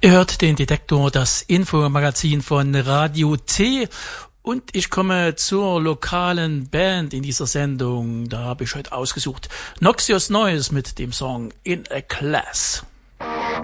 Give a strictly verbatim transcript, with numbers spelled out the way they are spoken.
Ihr hört den Detektor, das Infomagazin von Radio T. Und ich komme zur lokalen Band in dieser Sendung. Da habe ich heute ausgesucht Noxious Noise mit dem Song In a Class.